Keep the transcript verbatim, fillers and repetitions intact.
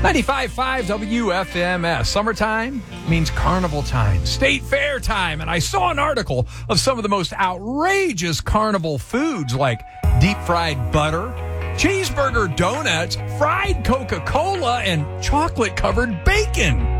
ninety-five point five W F M S. Summertime means carnival time, state fair time. And I saw an article of some of the most outrageous carnival foods like deep fried butter, cheeseburger donuts, fried Coca-Cola, and chocolate-covered bacon.